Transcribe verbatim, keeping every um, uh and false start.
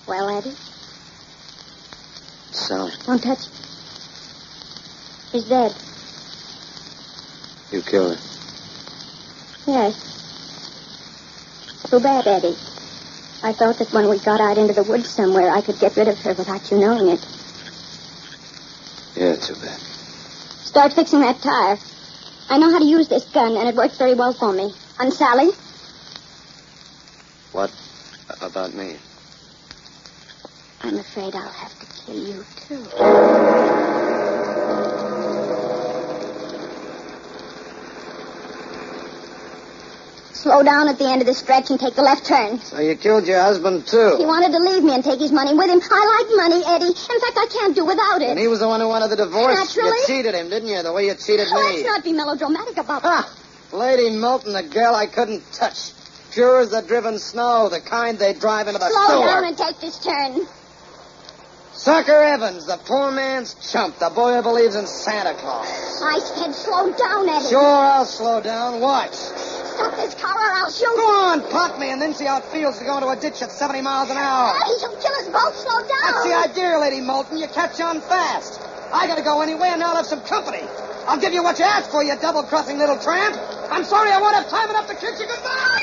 Well, Eddie? Sally. Don't touch her. She's dead. You killed her. Yes. Too bad, Eddie. I thought that when we got out into the woods somewhere, I could get rid of her without you knowing it. Yeah, too bad. Start fixing that tire. I know how to use this gun, and it works very well for me. And Sally? What about me? I'm afraid I'll have to kill you, too. Slow down at the end of the stretch and take the left turn. So you killed your husband, too? He wanted to leave me and take his money with him. I like money, Eddie. In fact, I can't do without it. And he was the one who wanted the divorce? Naturally. You cheated him, didn't you? The way you cheated Oh, me. let's not be melodramatic about that. Ha! Lady Milton, the girl I couldn't touch. Pure as the driven snow, the kind they drive into the Slow sewer. down and take this turn. Sucker Evans, the poor man's chump, the boy who believes in Santa Claus. I said slow down, Eddie. Sure, I'll slow down. Watch. Stop this car or I'll shoot. Go on, pot me, and then see how it feels to go into a ditch at seventy miles an hour. Eddie, you'll kill us both. Slow down. That's the idea, Lady Moulton. You catch on fast. I gotta go anyway, and now I'll have some company. I'll give you what you asked for, you double-crossing little tramp. I'm sorry I won't have time enough to kiss you goodbye.